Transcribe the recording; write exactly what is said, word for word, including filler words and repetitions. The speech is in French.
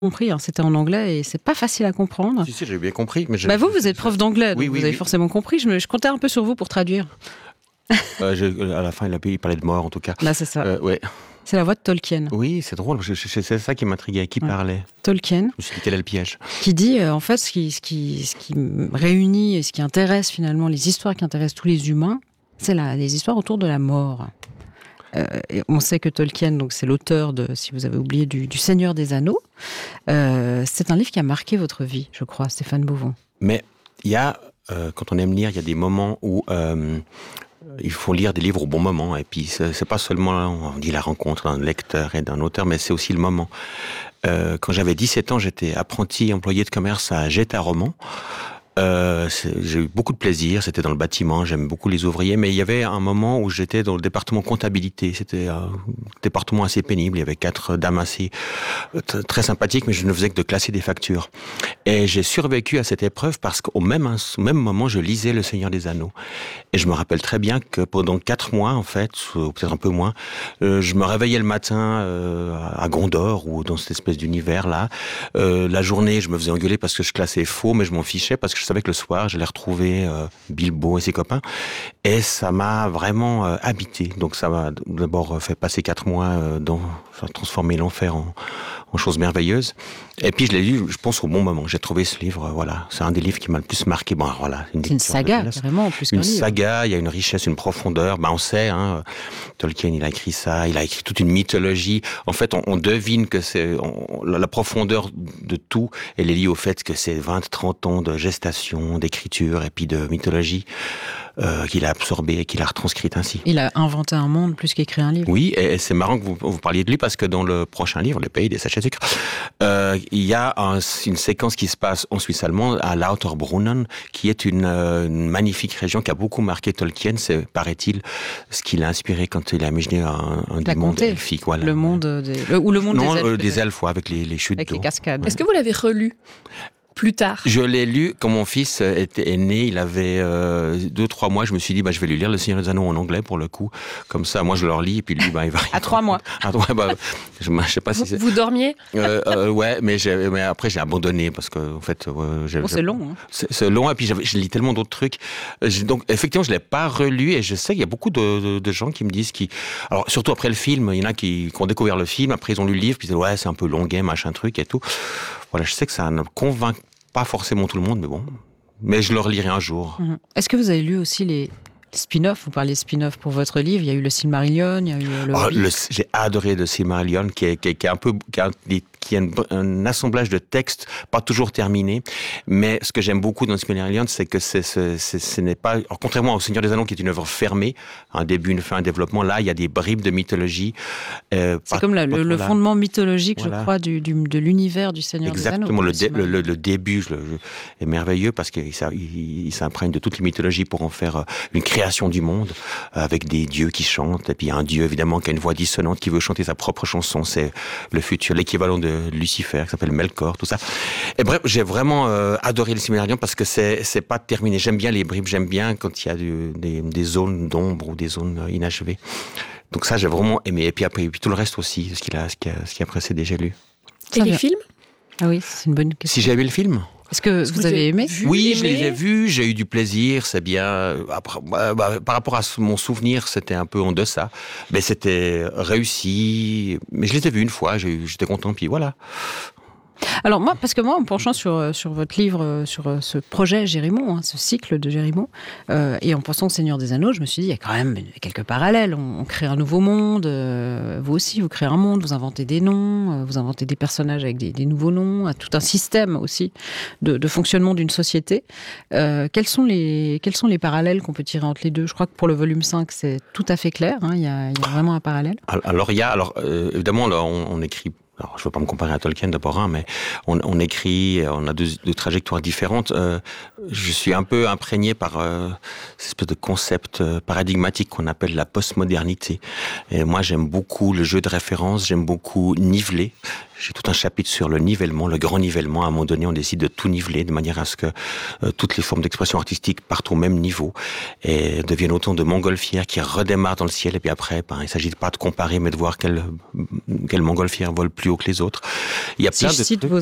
compris, hein, c'était en anglais et c'est pas facile à comprendre. Si, si, j'ai bien compris. Mais je, bah vous, vous êtes prof d'anglais, oui, donc oui, vous avez oui. forcément compris. Je, me, je comptais un peu sur vous pour traduire. Euh, je, à la fin, il, a, il parlait de mort, en tout cas. Là, c'est ça. Euh, ouais. C'est la voix de Tolkien. Oui, c'est drôle, je, je, c'est ça qui m'intriguait. Qui ouais. parlait ? Tolkien. Je me suis dit, quel est le piège ? Qui dit, euh, en fait, ce qui, ce, qui, ce qui réunit et ce qui intéresse finalement, les histoires qui intéressent tous les humains, c'est la, les histoires autour de la mort. Euh, et on sait que Tolkien, donc c'est l'auteur de, si vous avez oublié, du, du Seigneur des Anneaux. Euh, c'est un livre qui a marqué votre vie, je crois, Stéphane Bouvon. Mais il y a, euh, quand on aime lire, il y a des moments où euh, il faut lire des livres au bon moment. Et puis c'est, c'est pas seulement, on dit la rencontre d'un lecteur et d'un auteur, mais c'est aussi le moment. Euh, quand j'avais dix-sept ans, j'étais apprenti employé de commerce à Jeta Roman. Euh, j'ai eu beaucoup de plaisir, c'était dans le bâtiment, j'aime beaucoup les ouvriers, mais il y avait un moment où j'étais dans le département comptabilité, c'était un département assez pénible, il y avait quatre dames assez t- très sympathiques, mais je ne faisais que de classer des factures. Et j'ai survécu à cette épreuve parce qu'au même, au même moment, je lisais Le Seigneur des Anneaux. Et je me rappelle très bien que pendant quatre mois, en fait, ou peut-être un peu moins, euh, je me réveillais le matin euh, à Gondor, ou dans cette espèce d'univers-là. Euh, la journée, je me faisais engueuler parce que je classais faux, mais je m'en fichais parce que je savais que le soir, j'allais retrouver euh, Bilbo et ses copains. Et ça m'a vraiment euh, habité. Donc ça m'a d'abord fait passer quatre mois euh, dans... Ça a transformé l'enfer en, en chose merveilleuse. Et puis je l'ai lu, je pense, au bon moment. J'ai trouvé ce livre, euh, voilà. C'est un des livres qui m'a le plus marqué. Bon, voilà, une c'est une saga, carrément, en plus qu'un Une livre. saga, il y a une richesse, une profondeur. Ben, on sait, hein, Tolkien, il a écrit ça, il a écrit toute une mythologie. En fait, on, on devine que c'est... On, la, la profondeur de tout, elle est liée au fait que c'est vingt, trente ans de gestation, d'écriture et puis de mythologie euh, qu'il a absorbé et qu'il a retranscrite ainsi. Il a inventé un monde plus qu'écrit un livre. Oui, et c'est marrant que vous, vous parliez de lui parce que dans le prochain livre, Le Pays des sachets de sucre, euh, il y a un, une séquence qui se passe en Suisse allemande, à Lauterbrunnen, qui est une, euh, une magnifique région qui a beaucoup marqué Tolkien. C'est, paraît-il, ce qui l'a inspiré quand il a imaginé un, un des mondes elfiques. Voilà. Le monde des, le, ou le monde non, des elfes. Euh, des elfes, avec les, les chutes avec d'eau. les cascades. Ouais. Est-ce que vous l'avez relu plus tard? Je l'ai lu quand mon fils était est né, il avait euh, deux, trois mois, je me suis dit, bah, je vais lui lire Le Seigneur des Anneaux en anglais pour le coup. Comme ça, moi je leur lis, et puis lui, bah, il va... À trois mois. Ah, ouais, bah, je, je sais pas si vous, c'est... Vous dormiez euh, euh, Ouais, mais, j'ai, mais après j'ai abandonné, parce que, en fait... Euh, j'ai, oh, c'est long, hein. C'est, c'est long, et puis je lis tellement d'autres trucs. J'ai, donc, effectivement, je l'ai pas relu, et je sais qu'il y a beaucoup de, de, de gens qui me disent qui... Alors, surtout après le film, il y en a qui, qui ont découvert le film, après ils ont lu le livre, puis ils disent, ouais, c'est un peu longuet, machin truc, et tout. Voilà, je sais que ça ne convainc pas forcément tout le monde, mais bon. Mais je le relirai un jour. Mmh. Est-ce que vous avez lu aussi les spin-offs ? Vous parliez spin-off pour votre livre. Il y a eu le Silmarillion, il y a eu le... Oh, le j'ai adoré le Silmarillion, qui est, qui est, qui est un peu... Qui a, qui a un, un assemblage de textes, pas toujours terminé. Mais ce que j'aime beaucoup dans le Silmarillion, c'est que c'est, c'est, c'est, ce n'est pas... Alors, contrairement au Seigneur des Anneaux, qui est une œuvre fermée, un début, une fin, un développement, là, il y a des bribes de mythologie. Euh, c'est comme la, le, le fondement mythologique, voilà. je crois, du, du, de l'univers du Seigneur Exactement, des Anneaux. Exactement, le, le, le début je, je, est merveilleux parce qu'il il, il s'imprègne de toute les mythologies pour en faire une création du monde, avec des dieux qui chantent, et puis il y a un dieu, évidemment, qui a une voix dissonante, qui veut chanter sa propre chanson, c'est le futur, l'équivalent de Lucifer, qui s'appelle Melkor, tout ça. Et bref, j'ai vraiment euh, adoré le Silmarillion parce que c'est, c'est pas terminé. J'aime bien les bribes, j'aime bien quand il y a du, des, des zones d'ombre ou des zones inachevées. Donc ça, j'ai vraiment aimé. Et puis après, et puis tout le reste aussi, ce, qu'il a, ce, qui a, ce qui a précédé, j'ai lu. Et ça les films ? Ah oui, c'est une bonne question. Si j'ai vu le film ? Est-ce que vous, vous avez aimé ? vu, Oui, aimé je les ai vus, j'ai eu du plaisir, c'est bien. Après, bah, bah, par rapport à mon souvenir, c'était un peu en deçà. Mais c'était réussi. Mais je les ai vus une fois, j'ai, j'étais content, puis voilà. Alors moi, parce que moi, en penchant sur, sur votre livre, sur ce projet Gérimon, hein, ce cycle de Gérimon, euh, et en pensant au Seigneur des Anneaux, je me suis dit, il y a quand même quelques parallèles. On, on crée un nouveau monde, euh, vous aussi, vous créez un monde, vous inventez des noms, euh, vous inventez des personnages avec des, des nouveaux noms, tout un système aussi de, de fonctionnement d'une société. Euh, quels sont les, quels sont les parallèles qu'on peut tirer entre les deux ? Je crois que pour le volume cinq, c'est tout à fait clair, hein, il y a, il y a vraiment un parallèle. Alors, il y a, alors, euh, évidemment, là, on, on écrit... Alors, je ne veux pas me comparer à Tolkien d'abord, hein, mais on, on écrit, on a deux, deux trajectoires différentes. Euh, je suis un peu imprégné par euh, cette espèce de concept euh, paradigmatique qu'on appelle la postmodernité. Et moi, j'aime beaucoup le jeu de référence, j'aime beaucoup niveler. j'ai tout un chapitre sur le nivellement, le grand nivellement. À un moment donné, on décide de tout niveler de manière à ce que euh, toutes les formes d'expression artistique partent au même niveau et deviennent autant de montgolfières qui redémarrent dans le ciel. Et puis après, ben, il ne s'agit pas de comparer, mais de voir quelle, quelle montgolfière vole plus haut que les autres. Il y a Si plein je de cite trucs. vos